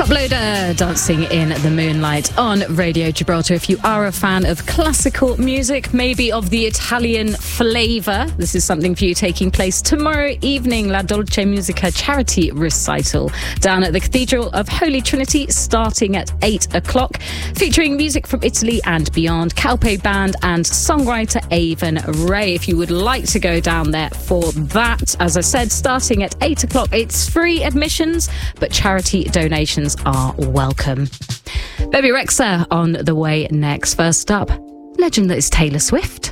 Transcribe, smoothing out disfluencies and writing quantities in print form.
Toploader, Dancing in the Moonlight on Radio Gibraltar. If you are a fan of classical music, maybe of the Italian flavour, this is something for you taking place tomorrow evening. La Dolce Musica charity recital down at the Cathedral of Holy Trinity, starting at 8 o'clock, featuring music from Italy and beyond, Calpe Band and songwriter Avon Ray. If you would like to go down there for that, as I said, starting at 8 o'clock, it's free admissions, but charity donations are welcome. Baby Rexha on the way next. First up, legend that is Taylor Swift.